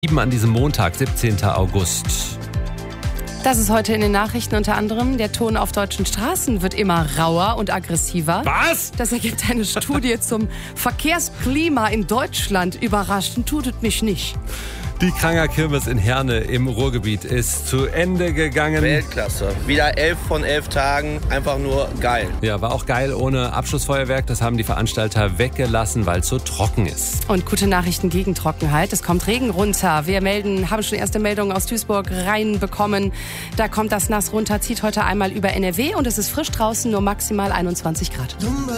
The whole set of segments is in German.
An diesem Montag, 17. August. Das ist heute in den Nachrichten unter anderem. Der Ton auf deutschen Straßen wird immer rauer und aggressiver. Was? Das ergibt eine Studie zum Verkehrsklima in Deutschland. Überraschend tut es mich nicht. Die Kranger Kirmes in Herne im Ruhrgebiet ist zu Ende gegangen. Weltklasse. Wieder 11 von 11 Tagen. Einfach nur geil. Ja, war auch geil ohne Abschussfeuerwerk. Das haben die Veranstalter weggelassen, weil es so trocken ist. Und gute Nachrichten gegen Trockenheit. Es kommt Regen runter. Wir haben schon erste Meldungen aus Duisburg reinbekommen. Da kommt das Nass runter, zieht heute einmal über NRW und es ist frisch draußen, nur maximal 21 Grad.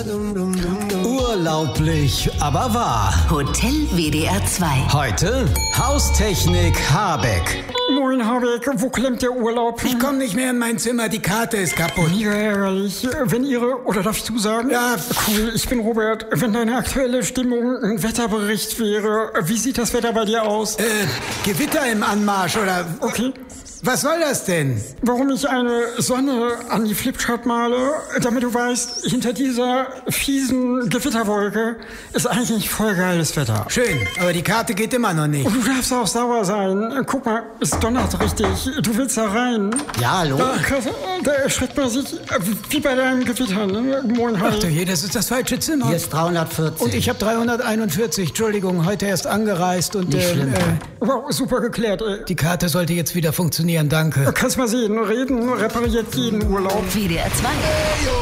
Urlaublich, aber wahr. Hotel WDR 2. Heute Haustechnik Habeck. Moin Habeck, wo klemmt der Urlaub? Ich komme nicht mehr in mein Zimmer, die Karte ist kaputt. Mega ärgerlich. Wenn Ihre, oder darf ich du sagen? Ja. Cool, ich bin Robert. Wenn deine aktuelle Stimmung ein Wetterbericht wäre, wie sieht das Wetter bei dir aus? Gewitter im Anmarsch, oder? Okay. Was soll das denn? Warum ich eine Sonne an die Flipchart male, damit du weißt, hinter dieser fiesen Gewitterwolke ist eigentlich voll geiles Wetter. Schön, aber die Karte geht immer noch nicht. Und du darfst auch sauer sein. Guck mal, es donnert richtig. Du willst da rein. Ja, hallo? Krass, da erschreckt man sich wie bei deinem Gewitter, ne? Moin, hi. Ach du je, das ist das falsche Zimmer. Hier ist 340. Und ich habe 341. Entschuldigung, heute erst angereist und Nicht schlimm. Wow, super geklärt, ey. die Karte sollte jetzt wieder funktionieren, danke. Kannst mal sehen, reden repariert jeden Urlaub. WDR 2.